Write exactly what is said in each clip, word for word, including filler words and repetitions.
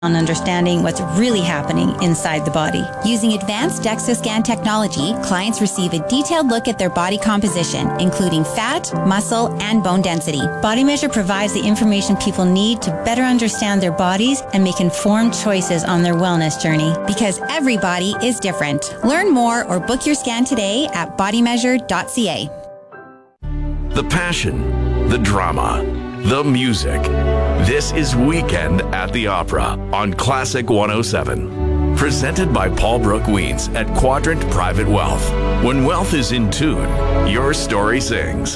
on understanding what's really happening inside the body. Using advanced DEXA scan technology, clients receive a detailed look at their body composition, including fat, muscle, and bone density. Body Measure provides the information people need to better understand their bodies and make informed choices on their wellness journey, because every body is different. Learn more or book your scan today at body measure dot c a. The passion, the drama, the music. This is Weekend at the Opera on Classic one oh seven. Presented by Paul Brooke Weens at Quadrant Private Wealth. When wealth is in tune, your story sings.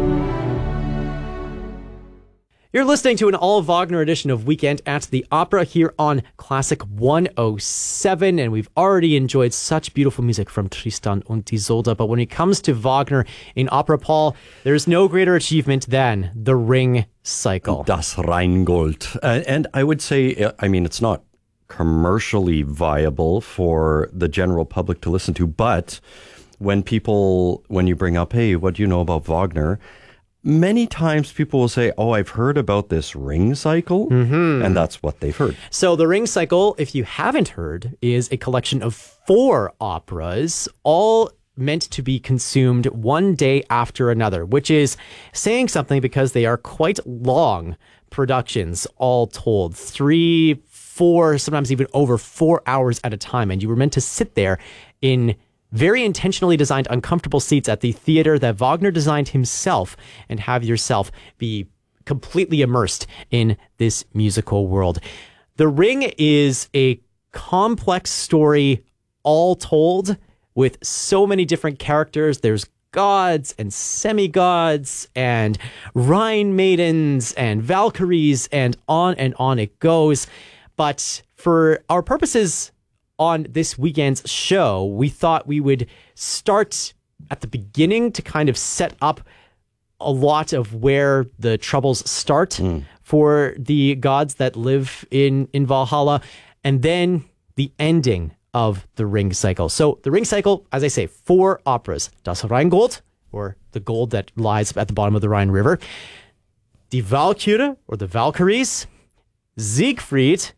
You're listening to an all-Wagner edition of Weekend at the Opera here on Classic one oh seven, and we've already enjoyed such beautiful music from Tristan und Isolde. But when it comes to Wagner in opera, Paul, there's no greater achievement than the Ring Cycle. Das Rheingold. Uh, and I would say, I mean, it's not commercially viable for the general public to listen to, but when people, when you bring up, hey, what do you know about Wagner? Many times people will say, oh, I've heard about this Ring Cycle, mm-hmm. and that's what they've heard. So the Ring Cycle, if you haven't heard, is a collection of four operas, all meant to be consumed one day after another, which is saying something because they are quite long productions, all told. Three, four, sometimes even over four hours at a time. And you were meant to sit there in very intentionally designed uncomfortable seats at the theater that Wagner designed himself and have yourself be completely immersed in this musical world. The Ring is a complex story all told with so many different characters. There's gods and semi-gods and Rhine maidens and Valkyries and on and on it goes. But for our purposes on this weekend's show, we thought we would start at the beginning to kind of set up a lot of where the troubles start mm. for the gods that live in, in Valhalla, and then the ending of the Ring Cycle. So the Ring Cycle, as I say, four operas. Das Rheingold, or the gold that lies at the bottom of the Rhine River. Die Walküre, or the Valkyries. Siegfried,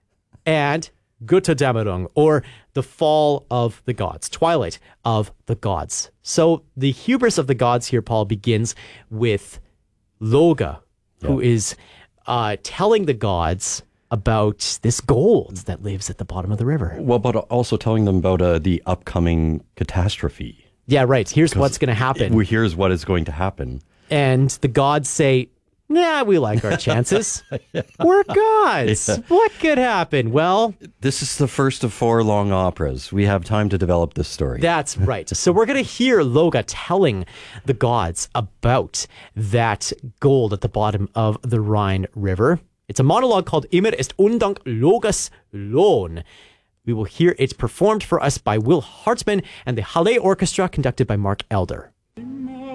and Götterdämmerung, or the fall of the gods, twilight of the gods. So the hubris of the gods here, Paul, begins with Loge, who yeah. is uh, telling the gods about this gold that lives at the bottom of the river. Well, but also telling them about uh, the upcoming catastrophe. Yeah, right. Here's what's going to happen. It, here's what is going to happen. And the gods say, nah, we like our chances. yeah. We're gods. Yeah. What could happen? Well, this is the first of four long operas. We have time to develop this story. That's right. So we're going to hear Loge telling the gods about that gold at the bottom of the Rhine River. It's a monologue called Immer ist Undank Loges Lohn. We will hear it performed for us by Will Hartmann and the Halle Orchestra, conducted by Mark Elder.